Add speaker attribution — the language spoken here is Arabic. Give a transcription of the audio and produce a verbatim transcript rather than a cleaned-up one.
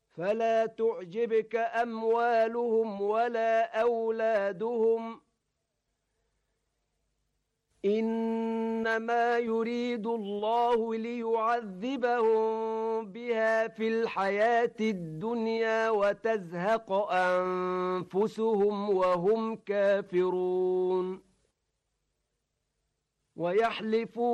Speaker 1: فلا تعجبك أموالهم ولا أولادهم إنما يريد الله ليعذبهم بها في الحياة الدنيا وتزهق أنفسهم وهم كافرون ويحلفون